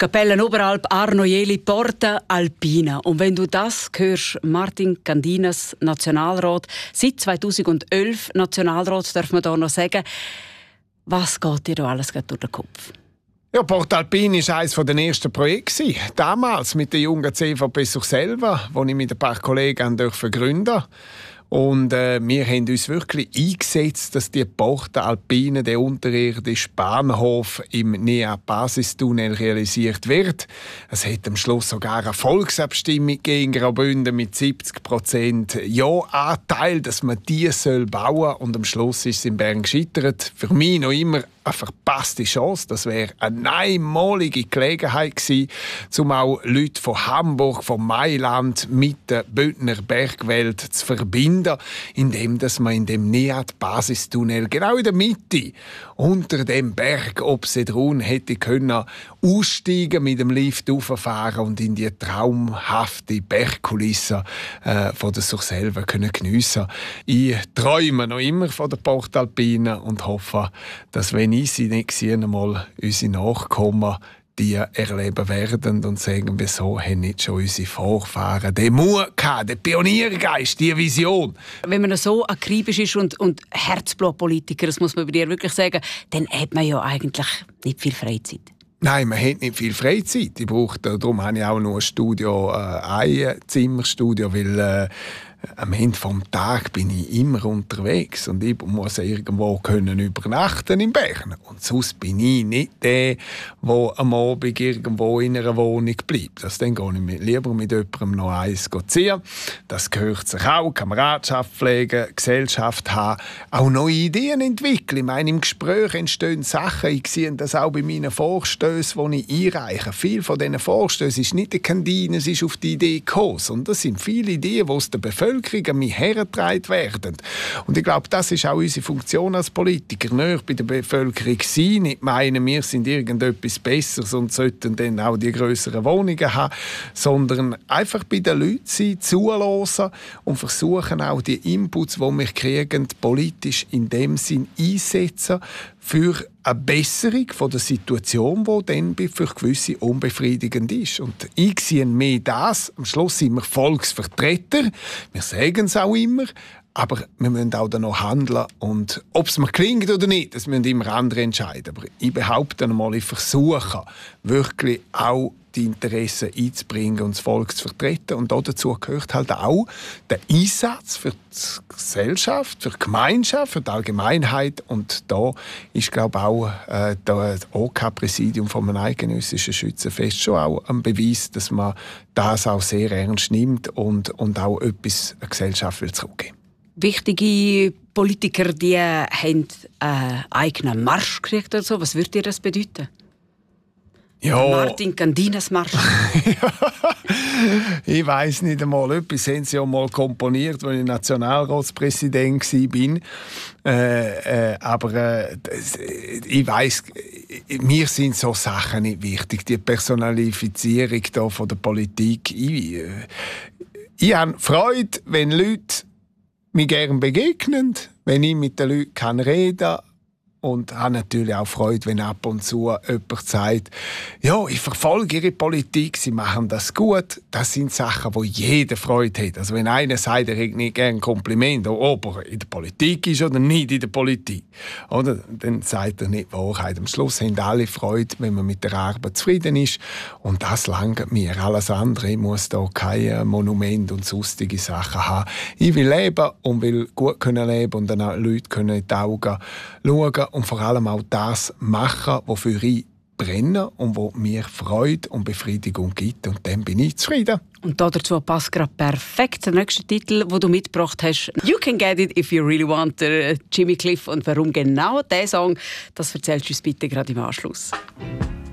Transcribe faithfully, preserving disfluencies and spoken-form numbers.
Kapellenoberalp, Arno Jeli, Porta Alpina. Und wenn du das hörst, Martin Candinas, Nationalrat, seit zweitausendelf Nationalrat, darf man da noch sagen, was geht dir da alles durch den Kopf? Ja, Porta Alpina war eines der ersten Projekte. Damals mit der jungen C V P Surselva, die ich mit ein paar Kollegen gründen durfte. Und äh, wir haben uns wirklich eingesetzt, dass die Porta Alpina, der unterirdische Bahnhof im Nea-Basistunnel realisiert wird. Es hat am Schluss sogar eine Volksabstimmung gegen Graubünden mit siebzig Prozent Ja-Anteil, dass man die soll bauen. Und am Schluss ist es in Bern gescheitert. Für mich noch immer eine verpasste Chance. Das wäre eine einmalige Gelegenheit gewesen, um auch Leute von Hamburg, von Mailand mit der Bündner Bergwelt zu verbinden, indem dass man in dem Neat-Basistunnel genau in der Mitte unter dem Berg Obsedrun hätte können aussteigen, mit dem Lift rauffahren und in die traumhafte Bergkulisse äh, von der Surselva können geniessen. Ich träume noch immer von der Porta Alpina und hoffe, dass wenn ich sie nicht gesehen einmal unsere Nachkommen die erleben werden und sagen, wieso haben nicht schon unsere Vorfahren den Mut gehabt, den Pioniergeist, die Vision. Wenn man so akribisch ist und, und Herzblut-Politiker, das muss man bei dir wirklich sagen, dann hat man ja eigentlich nicht viel Freizeit. Nein, man hat nicht viel Freizeit. Ich brauche, darum habe ich auch nur ein Studio, äh, ein Zimmerstudio, weil äh, am Ende des Tages bin ich immer unterwegs und ich muss irgendwo können übernachten in Bern. Und sonst bin ich nicht der, der am Abend irgendwo in einer Wohnung bleibt. Das dann gehe ich mit, lieber mit jemandem noch eins ziehen. Das gehört sich auch. Kameradschaft pflegen, Gesellschaft haben, auch neue Ideen entwickeln. Ich meine, im Gespräch entstehen Sachen. Ich sehe das auch bei meinen Vorstößen, die ich einreiche. Viele von diesen Vorstößen ist nicht die Kantine, es ist auf die Idee gekommen. Und das sind viele Ideen, die aus der Bevölkerung an mich hergetragen werden. Und ich glaube, das ist auch unsere Funktion als Politiker. Nicht bei der Bevölkerung sein, nicht meinen, wir sind irgendetwas Besseres und sollten dann auch die grösseren Wohnungen haben, sondern einfach bei den Leuten sein, zuhören und versuchen auch die Inputs, die wir kriegen, politisch in dem Sinn einsetzen für eine Besserung von der Situation, die dann für gewisse unbefriedigend ist. Und ich sehe mehr das. Am Schluss sind wir Volksvertreter. Wir sagen es auch immer. Aber wir müssen auch dann noch handeln. Und ob es mir klingt oder nicht, das müssen immer andere entscheiden. Aber ich behaupte einmal, ich versuche wirklich auch die Interessen einzubringen und das Volk zu vertreten. Und dazu gehört halt auch der Einsatz für die Gesellschaft, für die Gemeinschaft, für die Allgemeinheit. Und da ist, glaube ich, auch äh, das O K-Präsidium vom Eidgenössischen Schützenfest schon auch ein Beweis, dass man das auch sehr ernst nimmt und, und auch etwas der Gesellschaft will zurückgeben. Wichtige Politiker, die haben einen eigenen Marsch gekriegt oder so. Was würde dir das bedeuten? Ja. Martin Candinas Marsch. Ich weiss nicht einmal, etwas haben sie ja mal komponiert, als ich Nationalratspräsident war. Äh, äh, aber äh, das, ich weiss, mir sind so Sachen nicht wichtig. Die Personalifizierung da von der Politik. Ich, äh, ich habe Freude, wenn Leute mir gerne begegnen, wenn ich mit den Leuten kann reden kann. Und habe natürlich auch Freude, wenn ab und zu jemand sagt, ja, ich verfolge Ihre Politik, Sie machen das gut. Das sind Sachen, wo jeder Freude hat. Also wenn einer sagt, er hätte nicht gerne ein Kompliment, ob er in der Politik ist oder nicht in der Politik, oder? Dann sagt er nicht die Wahrheit. Am Schluss haben alle Freude, wenn man mit der Arbeit zufrieden ist. Und das langt mir. Alles andere, ich muss da kein Monument und sonstige Sachen haben. Ich will leben und will gut können leben und dann auch Leute können in die Augen schauen. Und vor allem auch das machen, wofür ich brenne und wo mir Freude und Befriedigung gibt. Und dann bin ich zufrieden. Und dazu passt gerade perfekt der nächste Titel, den du mitgebracht hast. «You can get it if you really want», der Jimmy Cliff. Und warum genau dieser Song, das erzählst du uns bitte gerade im Anschluss.